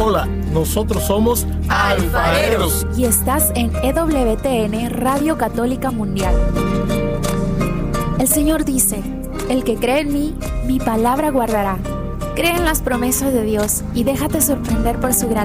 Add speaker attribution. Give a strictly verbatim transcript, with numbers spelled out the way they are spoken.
Speaker 1: Hola, nosotros somos Alfareros.
Speaker 2: Y estás en E W T N Radio Católica Mundial. El Señor dice, el que cree en mí, mi palabra guardará. Cree en las promesas de Dios y déjate sorprender por su grandeza.